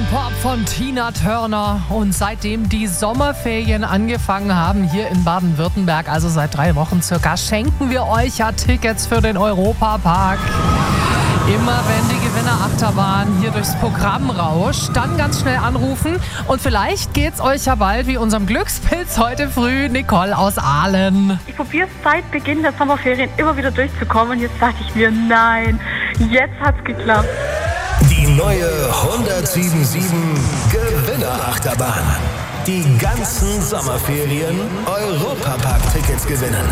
Pop von Tina Turner. Und seitdem die Sommerferien angefangen haben hier in Baden-Württemberg, also seit 3 Wochen circa, schenken wir euch ja Tickets für den Europapark. Immer wenn die Gewinnerachterbahn hier durchs Programm rauscht, dann ganz schnell anrufen. Und vielleicht geht's euch ja bald wie unserem Glückspilz heute früh, Nicole aus Aalen. Ich probiere es seit Beginn der Sommerferien immer wieder durchzukommen. Jetzt dachte ich mir, nein, jetzt hat's geklappt. Die neue 1077 Gewinnerachterbahn. Die ganzen Sommerferien Europapark-Tickets gewinnen.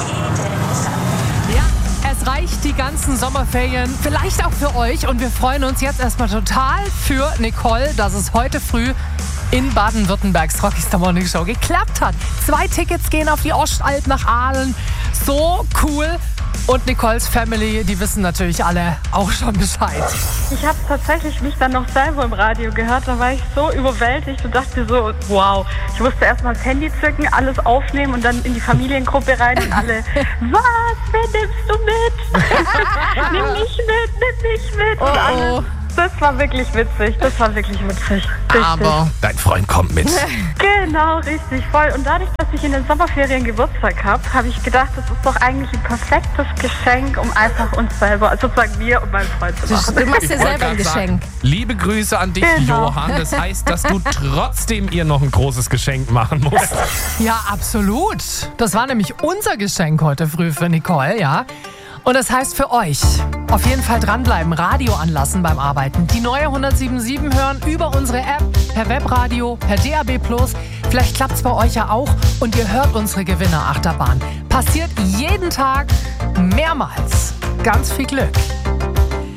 Ja, es reicht die ganzen Sommerferien, vielleicht auch für euch. Und wir freuen uns jetzt erstmal total für Nicole, dass es heute früh in Baden-Württembergs Rockstar Morning Show geklappt hat. 2 Tickets gehen auf die Ostalb nach Aalen. So cool. Und Nicoles Family, die wissen natürlich alle auch schon Bescheid. Ich habe tatsächlich mich dann noch selber im Radio gehört. Da war ich so überwältigt und dachte so, wow. Ich musste erstmal das Handy zücken, alles aufnehmen und dann in die Familiengruppe rein und alle, was, wen nimmst du mit? Nimm mich mit. Und alle, das war wirklich witzig. Richtig. Aber Dein Freund kommt mit. Genau, richtig, voll. Und dadurch, dass ich in den Sommerferien Geburtstag habe ich gedacht, das ist doch eigentlich ein perfektes Geschenk, um einfach uns selber, also sozusagen mir und meinem Freund zu machen. du machst dir selber ein Geschenk. Liebe Grüße an dich, Genau. Johann. Das heißt, dass du trotzdem ihr noch ein großes Geschenk machen musst. Ja, absolut. Das war nämlich unser Geschenk heute früh für Nicole, ja. Und das heißt für euch, auf jeden Fall dranbleiben, Radio anlassen beim Arbeiten. Die neue 1077 hören über unsere App, per Webradio, per DAB+. Vielleicht klappt es bei euch ja auch und ihr hört unsere Gewinnerachterbahn. Passiert jeden Tag mehrmals. Ganz viel Glück.